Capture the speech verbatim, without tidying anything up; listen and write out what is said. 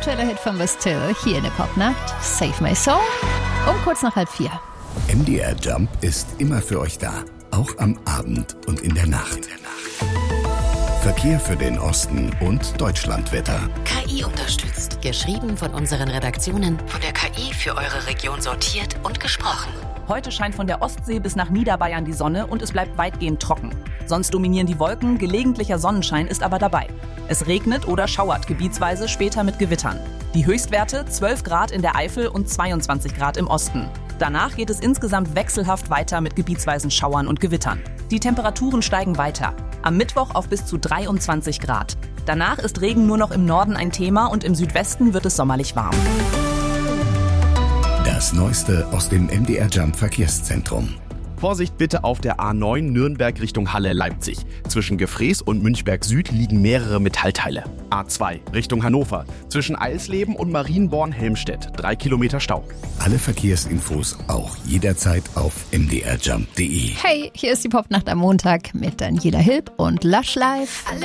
aktueller Hit von Bastille hier in der Popnacht. Save My Soul um kurz nach halb vier. M D R Jump ist immer für euch da, auch am Abend und in der Nacht. Verkehr für den Osten und Deutschlandwetter. K I unterstützt. Geschrieben von unseren Redaktionen. Von der K I für eure Region sortiert und gesprochen. Heute scheint von der Ostsee bis nach Niederbayern die Sonne und es bleibt weitgehend trocken. Sonst dominieren die Wolken, gelegentlicher Sonnenschein ist aber dabei. Es regnet oder schauert gebietsweise, später mit Gewittern. Die Höchstwerte zwölf Grad in der Eifel und zweiundzwanzig Grad im Osten. Danach geht es insgesamt wechselhaft weiter mit gebietsweisen Schauern und Gewittern. Die Temperaturen steigen weiter. Am Mittwoch auf bis zu dreiundzwanzig Grad. Danach ist Regen nur noch im Norden ein Thema und im Südwesten wird es sommerlich warm. Das Neueste aus dem M D R Jump Verkehrszentrum. Vorsicht bitte auf der A neun Nürnberg Richtung Halle-Leipzig. Zwischen Gefrees und Münchberg Süd liegen mehrere Metallteile. A zwei Richtung Hannover. Zwischen Eisleben und Marienborn-Helmstedt. Drei Kilometer Stau. Alle Verkehrsinfos auch jederzeit auf m d r jump punkt d e. Hey, hier ist die Popnacht am Montag mit Daniela Hilb und Lush Life.